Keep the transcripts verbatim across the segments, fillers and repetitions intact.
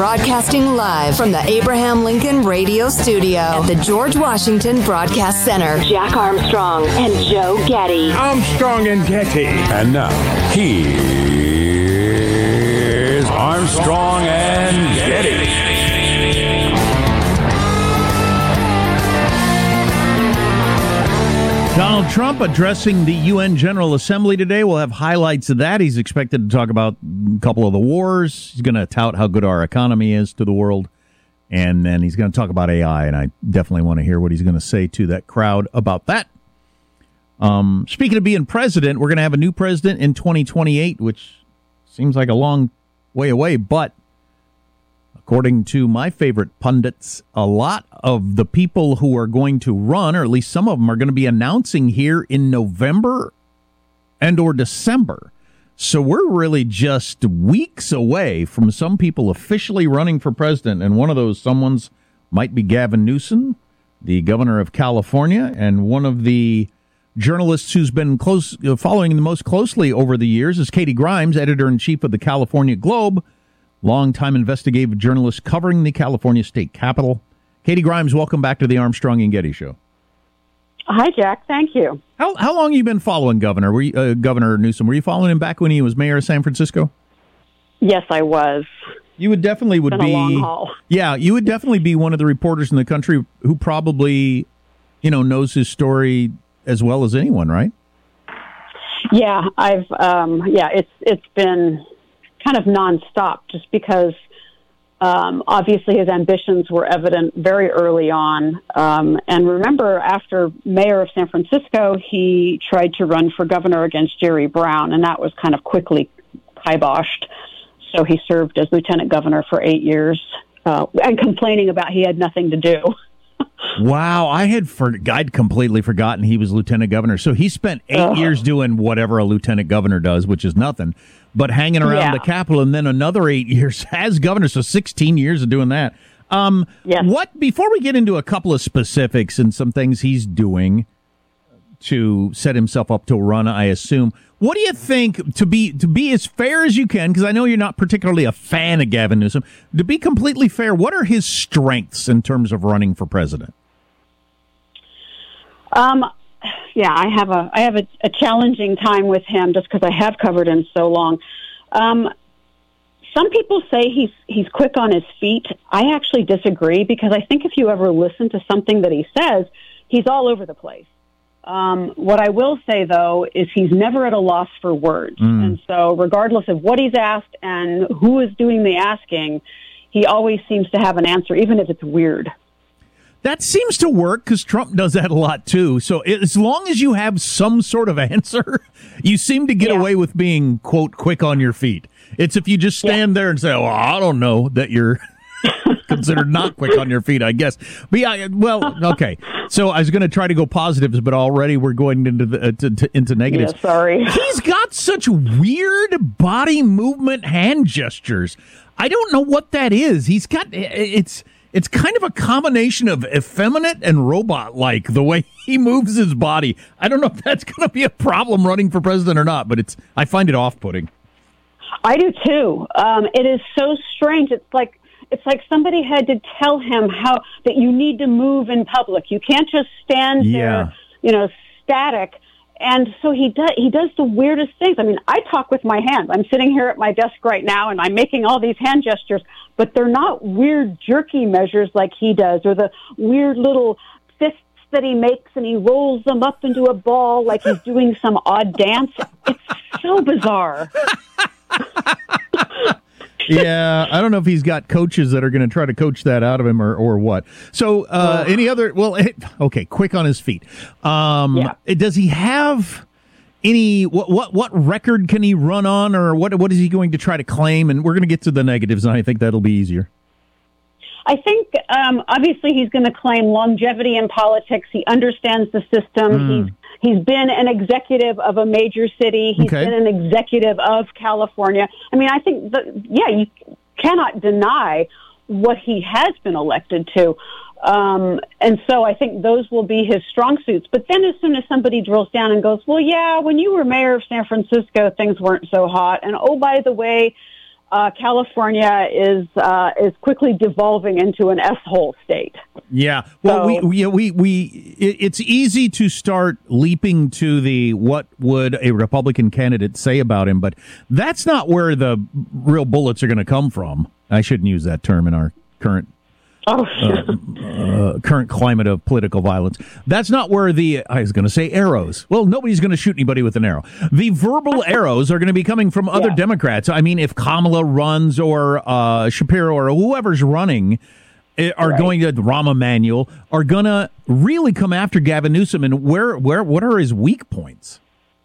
Broadcasting live from the Abraham Lincoln Radio Studio at the George Washington Broadcast Center. Jack Armstrong and Joe Getty. Armstrong and Getty. And now, here's Armstrong and Getty. Donald Trump addressing the U N General Assembly today. We'll have highlights of that. He's expected to talk about a couple of the wars. He's going to tout how good our economy is to the world. And then he's going to talk about A I, and I definitely want to hear what he's going to say to that crowd about that. Um, speaking of being president, we're going to have a new president in twenty twenty-eight, which seems like a long way away, but according to my favorite pundits, a lot of the people who are going to run, or at least some of them, are going to be announcing here in November and or December. So we're really just weeks away from some people officially running for president, and one of those someone's might be Gavin Newsom, the governor of California, and one of the journalists who's been close following the most closely over the years is Katie Grimes, editor-in-chief of the California Globe, longtime investigative journalist covering the California state capitol. Katie Grimes, welcome back to the Armstrong and Getty Show. Hi, Jack. Thank you. How how long have you been following Governor? Were you, uh, Governor Newsom? Were you following him back when he was mayor of San Francisco? Yes, I was. You would definitely would it's been be. A long haul. Yeah, you would definitely be one of the reporters in the country who probably, you know, knows his story as well as anyone, right? Yeah, I've. Um, yeah, it's it's been kind of nonstop, just because um, obviously his ambitions were evident very early on. Um, and remember, after mayor of San Francisco, he tried to run for governor against Jerry Brown, and that was kind of quickly kiboshed. So he served as lieutenant governor for eight years, uh, and complaining about he had nothing to do. Wow, I had for, I'd completely forgotten he was lieutenant governor. So he spent eight uh, years doing whatever a lieutenant governor does, which is nothing, but hanging around yeah. the Capitol, and then another eight years as governor. So sixteen years of doing that. Um, yes. What before we get into a couple of specifics and some things he's doing to set himself up to run, I assume. What do you think, to be to be as fair as you can, because I know you're not particularly a fan of Gavin Newsom, to be completely fair, what are his strengths in terms of running for president? Um, yeah, I have a I have a, a challenging time with him just because I have covered him so long. Um, some people say he's he's quick on his feet. I actually disagree, because I think if you ever listen to something that he says, he's all over the place. Um, what I will say, though, is he's never at a loss for words. Mm. And so regardless of what he's asked and who is doing the asking, he always seems to have an answer, even if it's weird. That seems to work, because Trump does that a lot, too. So as long as you have some sort of answer, you seem to get yeah. away with being, quote, quick on your feet. It's if you just stand yeah. there and say, oh, I don't know, that you're considered not quick on your feet, I guess. But yeah, well, okay. So I was going to try to go positives, but already we're going into the, uh, to, to, into negatives. Yeah, sorry. He's got such weird body movement hand gestures. I don't know what that is. He's got it's it's kind of a combination of effeminate and robot-like, the way he moves his body. I don't know if that's going to be a problem running for president or not, but it's I find it off-putting. I do too. Um, it is so strange. It's like It's like somebody had to tell him how that you need to move in public. You can't just stand yeah. there, you know, static. And so he does. He does the weirdest things. I mean, I talk with my hands. I'm sitting here at my desk right now, and I'm making all these hand gestures, but they're not weird, jerky measures like he does, or the weird little fists that he makes, and he rolls them up into a ball like he's doing some odd dance. It's so bizarre. Yeah, I don't know if he's got coaches that are going to try to coach that out of him or, or what. So, uh, uh, any other, well, okay, quick on his feet. Um, yeah. Does he have any, what, what what record can he run on, or what what is he going to try to claim? And we're going to get to the negatives, and I think that'll be easier. I think, um, obviously, he's going to claim longevity in politics. He understands the system. Mm. He's He's been an executive of a major city. He's okay. been an executive of California. I mean, I think, that, yeah, you cannot deny what he has been elected to. Um, and so I think those will be his strong suits. But then as soon as somebody drills down and goes, well, yeah, when you were mayor of San Francisco, things weren't so hot. And, oh, by the way, uh, California is uh, is quickly devolving into an S-hole state. Yeah, well, So- we we we, we it, it's easy to start leaping to the what would a Republican candidate say about him, but that's not where the real bullets are going to come from. I shouldn't use that term in our current Oh, uh, uh, current climate of political violence. That's not where the, I was going to say arrows. Well, nobody's going to shoot anybody with an arrow. The verbal arrows are going to be coming from other Yeah. Democrats. I mean, if Kamala runs or uh, Shapiro or whoever's running eh, are Right. going to, Rahm Emanuel, are going to really come after Gavin Newsom. And where, where, what are his weak points?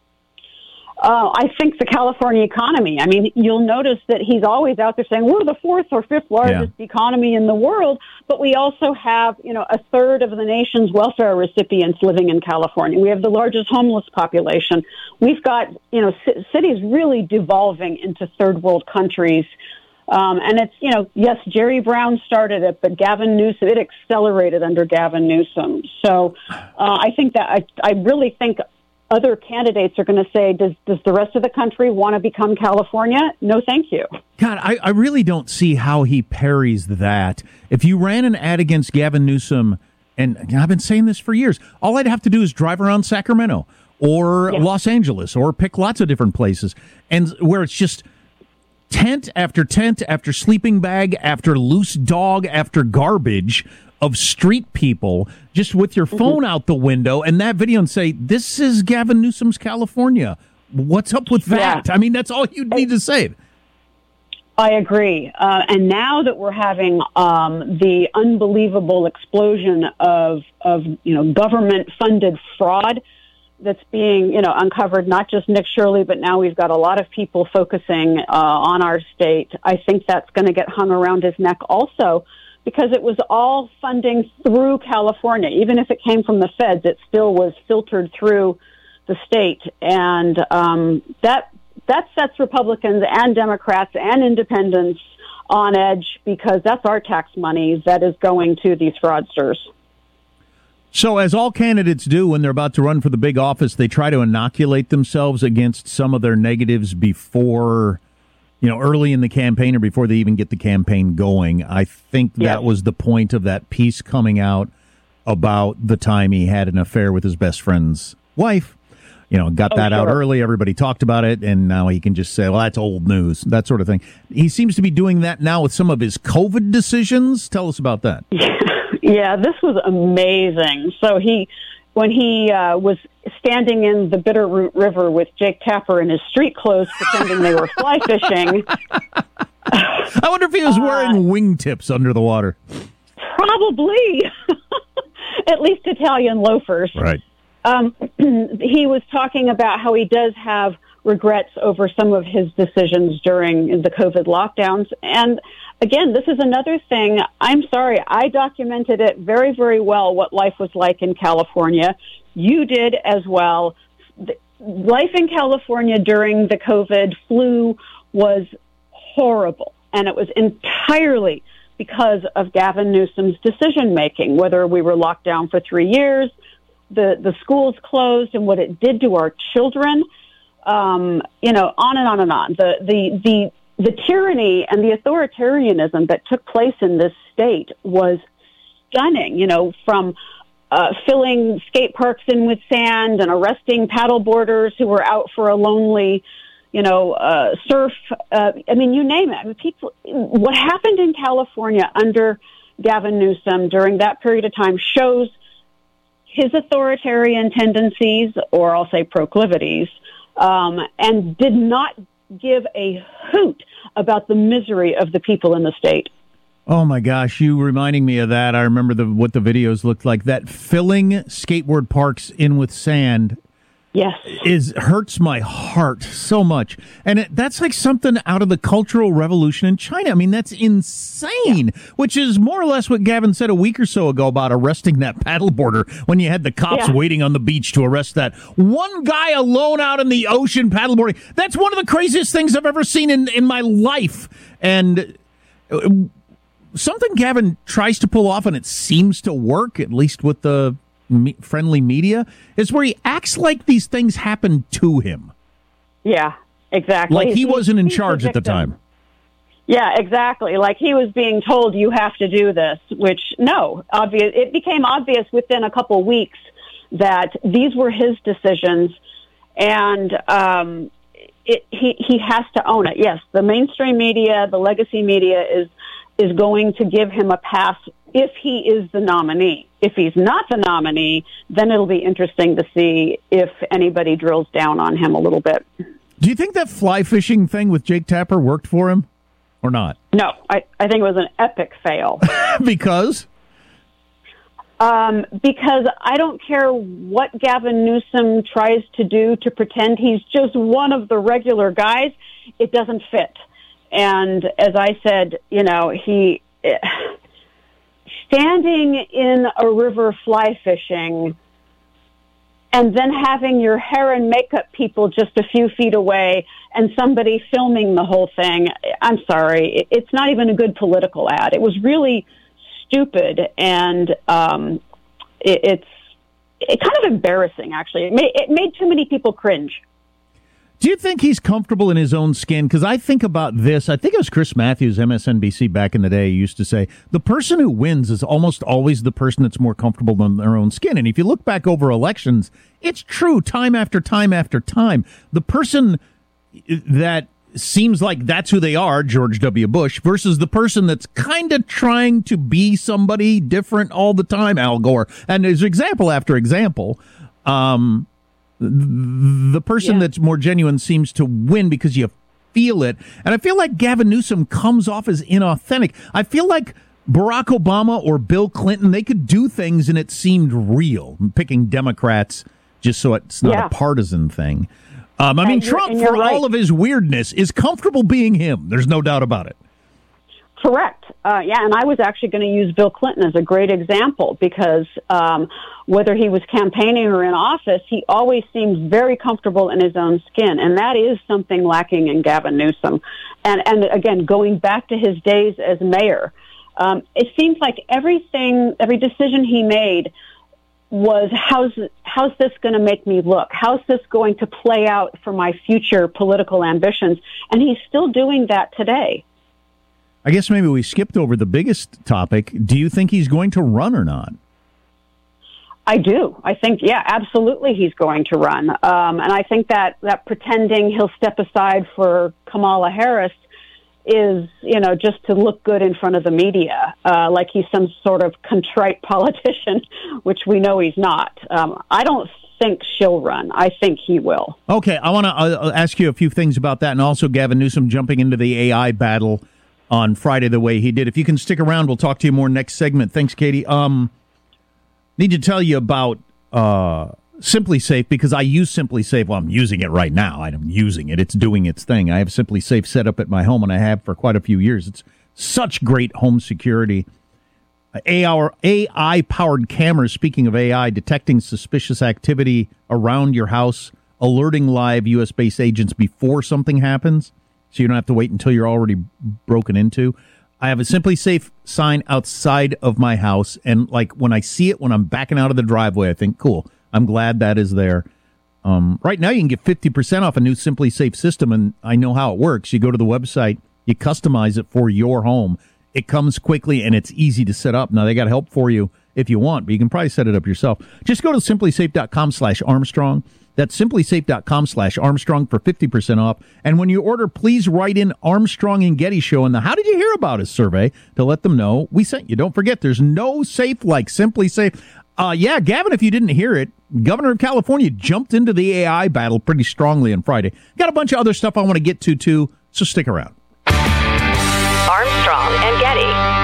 Uh, I think the California economy. I mean, you'll notice that he's always out there saying we're the fourth or fifth largest economy in the world, but we also have, you know, a third of the nation's welfare recipients living in California. We have the largest homeless population. We've got, you know, c- cities really devolving into third world countries. Um, and it's, you know, yes, Jerry Brown started it, but Gavin Newsom, it accelerated under Gavin Newsom. So uh, I think that I, I really think other candidates are going to say, does does the rest of the country want to become California? No, thank you. God, I, I really don't see how he parries that. If you ran an ad against Gavin Newsom, and I've been saying this for years, all I'd have to do is drive around Sacramento or Yeah. Los Angeles or pick lots of different places, and where it's just tent after tent after sleeping bag after loose dog after garbage of street people just with your phone out the window and that video and say, this is Gavin Newsom's California. What's up with that? Yeah. I mean, that's all you need to say. I agree. Uh, and now that we're having um, the unbelievable explosion of, of you know, government-funded fraud that's being, you know, uncovered, not just Nick Shirley, but now we've got a lot of people focusing uh, on our state, I think that's going to get hung around his neck also, because it was all funding through California. Even if it came from the feds, it still was filtered through the state. And um, that that sets Republicans and Democrats and independents on edge, because that's our tax money that is going to these fraudsters. So as all candidates do when they're about to run for the big office, they try to inoculate themselves against some of their negatives before, you know, early in the campaign or before they even get the campaign going. I think that Yes. was the point of that piece coming out about the time he had an affair with his best friend's wife. You know, got Oh, that out sure. early. Everybody talked about it, and now he can just say, well, that's old news, that sort of thing. He seems to be doing that now with some of his COVID decisions. Tell us about that. Yeah, this was amazing. So he, when he uh, was standing in the Bitterroot River with Jake Tapper in his street clothes, pretending they were fly fishing. I wonder if he was wearing wingtips under the water. Probably. At least Italian loafers. Right. Um, he was talking about how he does have regrets over some of his decisions during the COVID lockdowns. And again, this is another thing. I'm sorry, I documented it very, very well, what life was like in California. You did as well. The- Life in California during the COVID flu was horrible, and it was entirely because of Gavin Newsom's decision making, whether we were locked down for three years, the, the schools closed, and what it did to our children, um, you know, on and on and on. The, the, the, the tyranny and the authoritarianism that took place in this state was stunning, you know, from uh, filling skate parks in with sand and arresting paddleboarders who were out for a lonely, you know, uh, surf. Uh, I mean, you name it. I mean, people, what happened in California under Gavin Newsom during that period of time shows his authoritarian tendencies, or I'll say proclivities, um, and did not give a hoot about the misery of the people in the state. Oh my gosh, you reminding me of that. I remember the what the videos looked like. That filling skateboard parks in with sand Yes. is hurts my heart so much. And it, that's like something out of the Cultural Revolution in China. I mean, that's insane, which is more or less what Gavin said a week or so ago about arresting that paddleboarder when you had the cops Yeah. waiting on the beach to arrest that one guy alone out in the ocean paddleboarding. That's one of the craziest things I've ever seen in, in my life. And uh, something Gavin tries to pull off, and it seems to work, at least with the me- friendly media, is where he acts like these things happened to him. Yeah, exactly. Like he wasn't in He's the charge at the victim. time. Yeah, exactly. Like he was being told, you have to do this, which, no, obvious. It became obvious within a couple weeks that these were his decisions, and um, it, he, he has to own it. Yes, the mainstream media, the legacy media is is going to give him a pass if he is the nominee. If he's not the nominee, then it'll be interesting to see if anybody drills down on him a little bit. Do you think that fly fishing thing with Jake Tapper worked for him or not? No, I, I think it was an epic fail. Because? Um, because I don't care what Gavin Newsom tries to do to pretend he's just one of the regular guys, it doesn't fit. And as I said, you know, he standing in a river fly fishing and then having your hair and makeup people just a few feet away and somebody filming the whole thing. I'm sorry. It's not even a good political ad. It was really stupid, and um, it, it's it kind of embarrassing, actually. It made, it made too many people cringe. Do you think he's comfortable in his own skin? Because I think about this. I think it was Chris Matthews, M S N B C, back in the day, used to say, the person who wins is almost always the person that's more comfortable in their own skin. And if you look back over elections, it's true time after time after time. The person that seems like that's who they are, George W. Bush, versus the person that's kind of trying to be somebody different all the time, Al Gore. And there's example after example. Um... The person yeah. that's more genuine seems to win because you feel it. And I feel like Gavin Newsom comes off as inauthentic. I feel like Barack Obama or Bill Clinton, they could do things and it seemed real. I'm picking Democrats just so it's not yeah. a partisan thing. Um, I and mean, Trump, for right. all of his weirdness, is comfortable being him. There's no doubt about it. Correct. Uh, yeah, and I was actually going to use Bill Clinton as a great example because um, whether he was campaigning or in office, he always seemed very comfortable in his own skin, and that is something lacking in Gavin Newsom. And, and again, going back to his days as mayor, um, it seems like everything, every decision he made was, how's, how's this going to make me look? How's this going to play out for my future political ambitions? And he's still doing that today. I guess maybe we skipped over the biggest topic. Do you think he's going to run or not? I do. I think, yeah, absolutely he's going to run. Um, and I think that, that pretending he'll step aside for Kamala Harris is, you know, just to look good in front of the media, uh, like he's some sort of contrite politician, which we know he's not. Um, I don't think she'll run. I think he will. Okay, I want to uh, ask you a few things about that, and also Gavin Newsom jumping into the A I battle on Friday the way he did. If you can stick around, we'll talk to you more next segment. Thanks, Katie. Um, need to tell you about uh, Simply Safe because I use Simply Safe. Well, I'm using it right now. I'm using it. It's doing its thing. I have Simply Safe set up at my home, and I have for quite a few years. It's such great home security. A I-powered cameras, speaking of A I, detecting suspicious activity around your house, alerting live U S-based agents before something happens, so you don't have to wait until you're already broken into. I have a Simply Safe sign outside of my house, and like when I see it, when I'm backing out of the driveway, I think, cool, I'm glad that is there. Um, right now, you can get fifty percent off a new Simply Safe system, and I know how it works. You go to the website, you customize it for your home. It comes quickly, and it's easy to set up. Now, they got help for you if you want, but you can probably set it up yourself. Just go to simplysafe.com slash Armstrong. That's simplysafe.com slash Armstrong for fifty percent off. And when you order, please write in Armstrong and Getty Show in the How Did You Hear About Us survey to let them know we sent you. Don't forget, there's no safe like Simply Safe. Uh, yeah, Gavin, if you didn't hear it, Governor of California jumped into the A I battle pretty strongly on Friday. Got a bunch of other stuff I want to get to, too, so stick around. Armstrong and Getty.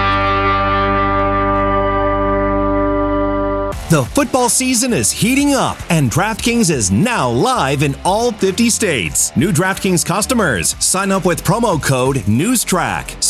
The football season is heating up, and DraftKings is now live in all fifty states. New DraftKings customers, sign up with promo code NEWSTRACK.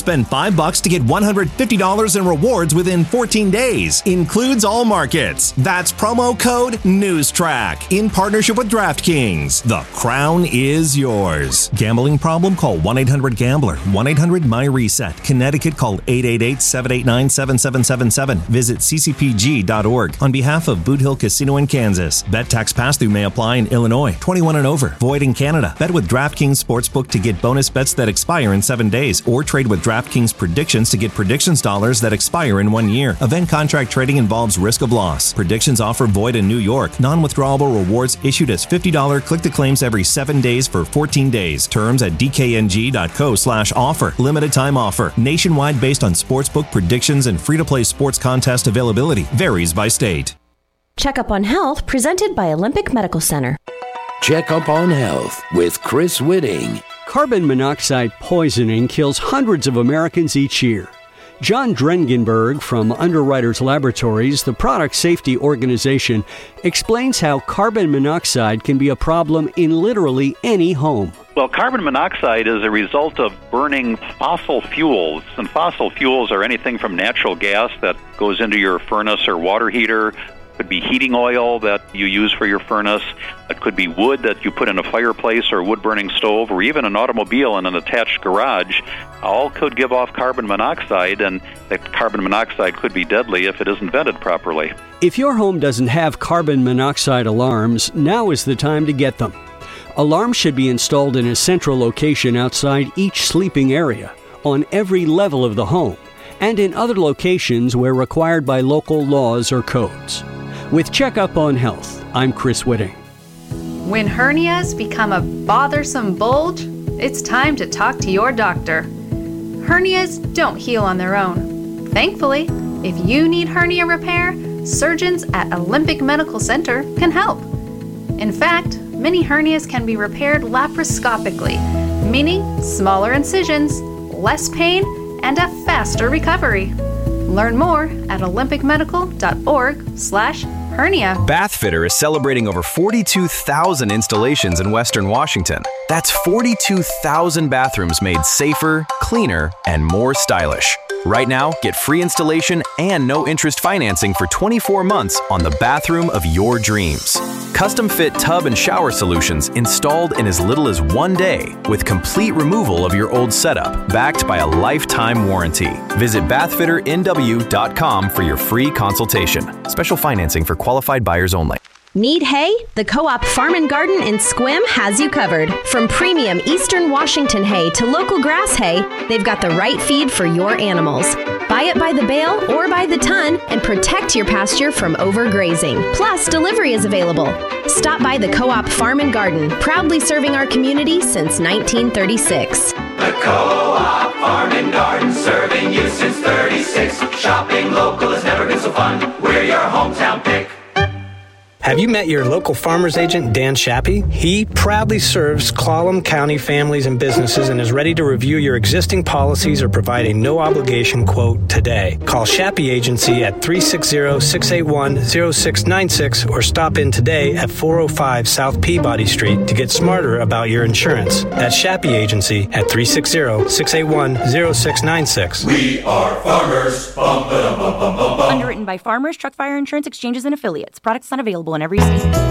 Spend five bucks to get one hundred fifty dollars in rewards within fourteen days. Includes all markets. That's promo code NEWSTRACK in partnership with DraftKings. The crown is yours. Gambling problem? Call one eight hundred gambler. one eight hundred my reset. Connecticut, call eight eight eight, seven eight nine, seven seven seven seven. Visit c c p g dot org. On behalf of Boot Hill Casino in Kansas. Bet tax pass-through may apply in Illinois. twenty-one and over. Void in Canada. Bet with DraftKings Sportsbook to get bonus bets that expire in seven days. Or trade with DraftKings Predictions to get predictions dollars that expire in one year. Event contract trading involves risk of loss. Predictions offer void in New York. Non-withdrawable rewards issued as fifty dollars click-to-claims every seven days for fourteen days. Terms at d k n g dot co slash offer. Limited time offer. Nationwide based on sportsbook predictions and free-to-play sports contest availability. Varies by state. Checkup on Health presented by Olympic Medical Center. Checkup on Health with Chris Whitting. Carbon monoxide poisoning kills hundreds of Americans each year. John Drengenberg from Underwriters Laboratories, the product safety organization, explains how carbon monoxide can be a problem in literally any home. Well, carbon monoxide is a result of burning fossil fuels, and fossil fuels are anything from natural gas that goes into your furnace or water heater. It could be heating oil that you use for your furnace. It could be wood that you put in a fireplace or a wood-burning stove, or even an automobile in an attached garage. All could give off carbon monoxide, and that carbon monoxide could be deadly if it isn't vented properly. If your home doesn't have carbon monoxide alarms, now is the time to get them. Alarms should be installed in a central location outside each sleeping area, on every level of the home, and in other locations where required by local laws or codes. With Checkup on Health, I'm Chris Whitting. When hernias become a bothersome bulge, it's time to talk to your doctor. Hernias don't heal on their own. Thankfully, if you need hernia repair, surgeons at Olympic Medical Center can help. In fact, many hernias can be repaired laparoscopically, meaning smaller incisions, less pain, and a faster recovery. Learn more at olympic medical dot org slash hernia. Bathfitter is celebrating over forty-two thousand installations in Western Washington. That's forty-two thousand bathrooms made safer, cleaner, and more stylish. Right now, get free installation and no-interest financing for twenty-four months on the bathroom of your dreams. Custom-fit tub and shower solutions installed in as little as one day with complete removal of your old setup, backed by a lifetime warranty. Visit bathfitter n w dot com for your free consultation. Special financing for qualified buyers only. Need hay? The Co-op Farm and Garden in Sequim has you covered. From premium Eastern Washington hay to local grass hay, they've got the right feed for your animals. Buy it by the bale or by the ton and protect your pasture from overgrazing. Plus, delivery is available. Stop by the Co-op Farm and Garden, proudly serving our community since nineteen thirty-six. The Co-op Farm and Garden, serving you since thirty-six. Shopping local has never been so fun. We're your hometown pick. Have you met your local farmer's agent, Dan Shappy? He proudly serves Clallam County families and businesses and is ready to review your existing policies or provide a no-obligation quote today. Call Shappy Agency at three six zero, six eight one, zero six nine six or stop in today at four oh five South Peabody Street to get smarter about your insurance. That's Shappy Agency at three six zero, six eight one, zero six nine six. We are farmers. Bum, ba, dum, bum, bum, bum, bum. Underwritten by Farmers, Truck Fire Insurance Exchanges and Affiliates. Products not available in every state.